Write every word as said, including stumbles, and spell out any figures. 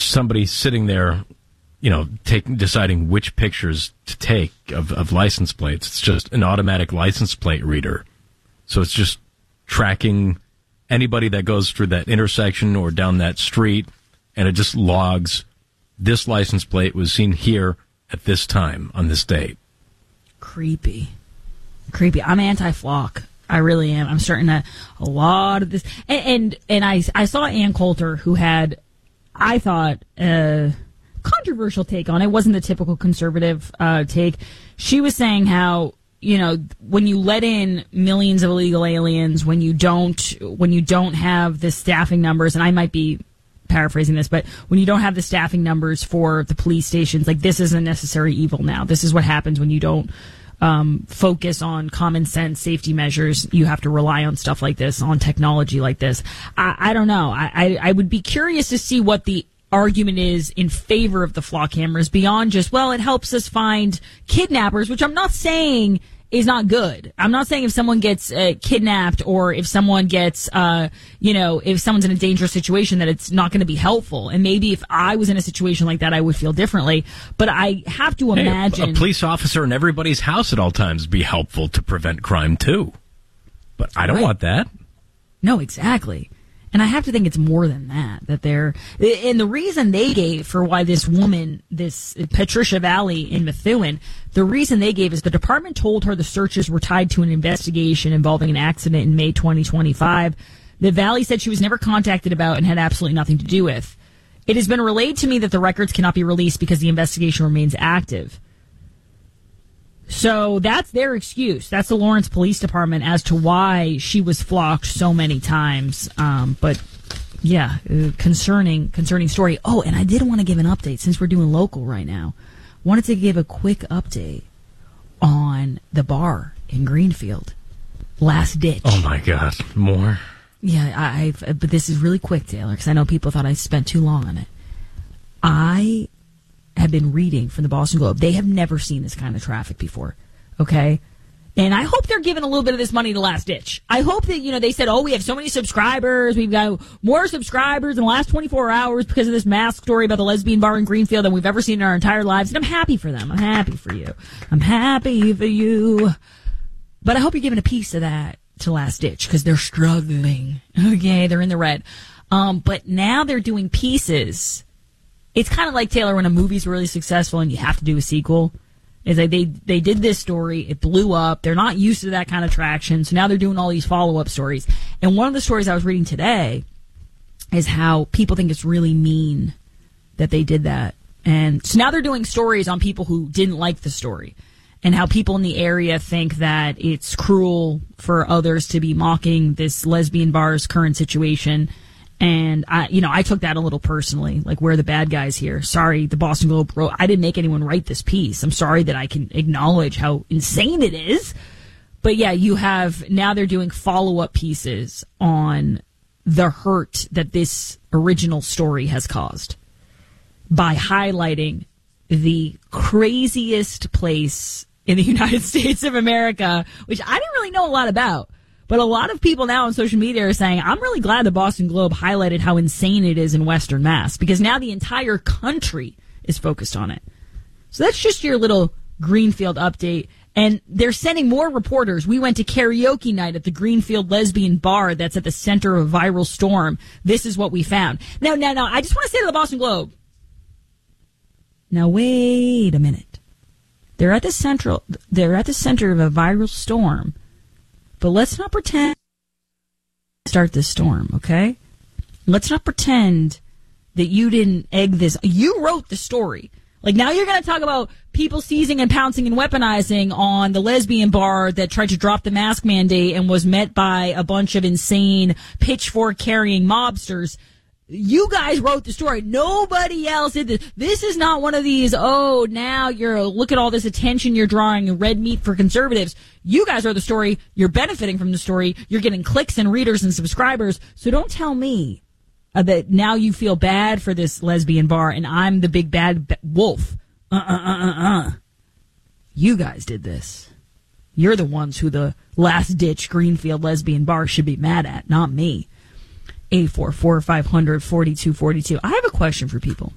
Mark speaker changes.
Speaker 1: somebody sitting there, you know, taking deciding which pictures to take of, of license plates. It's just an automatic license plate reader. So it's just tracking anybody that goes through that intersection or down that street, and it just logs this license plate was seen here at this time on this date.
Speaker 2: Creepy. Creepy. I'm anti-flock. I really am. I'm starting to, a lot of this. And, and, and I, I saw Ann Coulter, who had, I thought, a controversial take on it. It wasn't the typical conservative uh, take. She was saying how, you know, when you let in millions of illegal aliens, when you don't, when you don't have the staffing numbers, and I might be paraphrasing this, but when you don't have the staffing numbers for the police stations, like, this isn't necessary evil now. This is what happens when you don't um, focus on common sense safety measures. You have to rely on stuff like this, on technology like this. I, I don't know. I, I, I would be curious to see what the argument is in favor of the flock cameras beyond just, well, it helps us find kidnappers, which I'm not saying is not good. I'm not saying if someone gets uh, kidnapped or if someone gets, uh, you know, if someone's in a dangerous situation that it's not going to be helpful. And maybe if I was in a situation like that, I would feel differently. But I have to
Speaker 1: hey,
Speaker 2: imagine
Speaker 1: a police officer in everybody's house at all times be helpful to prevent crime too. But I don't
Speaker 2: right.
Speaker 1: want that.
Speaker 2: No, exactly. And I have to think it's more than that, that they're, and the reason they gave for why this woman, this Patricia Valley in Methuen, the reason they gave is the department told her the searches were tied to an investigation involving an accident in May twenty twenty-five. The Valley said she was never contacted about and had absolutely nothing to do with. It has been relayed to me that the records cannot be released because the investigation remains active. So that's their excuse. That's the Lawrence Police Department as to why she was flocked so many times. Um, but, yeah, uh, concerning concerning story. Oh, and I did want to give an update since we're doing local right now. Wanted to give a quick update on the bar in Greenfield. Last ditch.
Speaker 1: Oh, my God. More?
Speaker 2: Yeah, I, I've, but this is really quick, Taylor, because I know people thought I spent too long on it. I have been reading from the Boston Globe. They have never seen this kind of traffic before, okay? And I hope they're giving a little bit of this money to Last Ditch. I hope that, you know, they said, oh, we have so many subscribers. We've got more subscribers in the last twenty-four hours because of this mask story about the lesbian bar in Greenfield than we've ever seen in our entire lives. And I'm happy for them. I'm happy for you. I'm happy for you. But I hope you're giving a piece of that to Last Ditch because they're struggling. Okay, they're in the red. Um, but now they're doing pieces. It's kind of like, Taylor, when a movie's really successful and you have to do a sequel. It's like they, they did this story, it blew up, they're not used to that kind of traction, so now they're doing all these follow-up stories. And one of the stories I was reading today is how people think it's really mean that they did that. And so now they're doing stories on people who didn't like the story, and how people in the area think that it's cruel for others to be mocking this lesbian bar's current situation. And I, you know, I took that a little personally, like, we're the bad guys here. Sorry, the Boston Globe wrote, I didn't make anyone write this piece. I'm sorry that I can acknowledge how insane it is. But yeah, you have, now they're doing follow-up pieces on the hurt that this original story has caused by highlighting the craziest place in the United States of America, which I didn't really know a lot about. But a lot of people now on social media are saying, I'm really glad the Boston Globe highlighted how insane it is in Western Mass, because now the entire country is focused on it. So that's just your little Greenfield update. And they're sending more reporters. We went to karaoke night at the Greenfield Lesbian Bar that's at the center of a viral storm. This is what we found. Now, now, now, I just want to say to the Boston Globe, now wait a minute. They're at the central, they're at the center of a viral storm. But let's not pretend to start this storm, okay? Let's not pretend that you didn't egg this. You wrote the story. Like, now you're going to talk about people seizing and pouncing and weaponizing on the lesbian bar that tried to drop the mask mandate and was met by a bunch of insane pitchfork-carrying mobsters. You guys wrote the story. Nobody else did this. This is not one of these, oh, now you're, look at all this attention you're drawing, red meat for conservatives. You guys wrote the story. You're benefiting from the story. You're getting clicks and readers and subscribers. So don't tell me uh, that now you feel bad for this lesbian bar and I'm the big bad b- wolf. Uh-uh-uh-uh-uh. You guys did this. You're the ones who the last-ditch Greenfield lesbian bar should be mad at, not me. eight four four, five hundred, forty-two forty-two. I have a question for people.